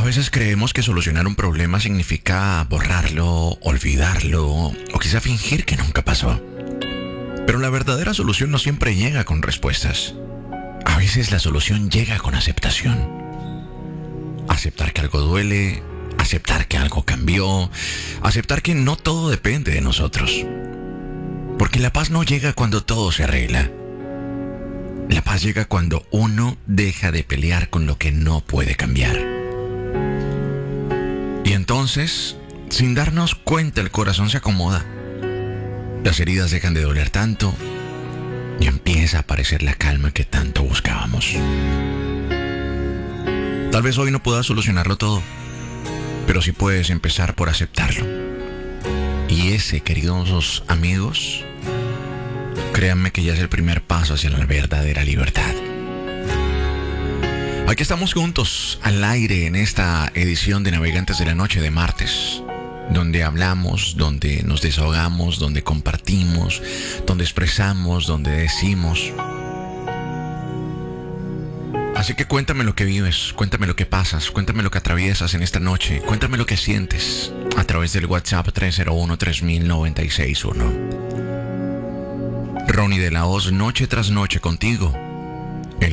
veces creemos que solucionar un problema significa borrarlo, olvidarlo o quizá fingir que nunca pasó. Pero la verdadera solución no siempre llega con respuestas. A veces la solución llega con aceptación. Aceptar que algo duele, aceptar que algo cambió, aceptar que no todo depende de nosotros. Porque la paz no llega cuando todo se arregla. La paz llega cuando uno deja de pelear con lo que no puede cambiar. Y entonces, sin darnos cuenta, el corazón se acomoda. Las heridas dejan de doler tanto y empieza a aparecer la calma que tanto buscábamos. Tal vez hoy no puedas solucionarlo todo, pero sí puedes empezar por aceptarlo. Y ese, queridos amigos, créanme que ya es el primer paso hacia la verdadera libertad. Aquí estamos juntos al aire en esta edición de Navegantes de la Noche de martes, donde hablamos, donde nos desahogamos, donde compartimos, donde expresamos, donde decimos. Así que cuéntame lo que vives, cuéntame lo que pasas, cuéntame lo que atraviesas en esta noche, cuéntame lo que sientes a través del WhatsApp 301-3000-961. Ronnie de la Hoz, noche tras noche contigo,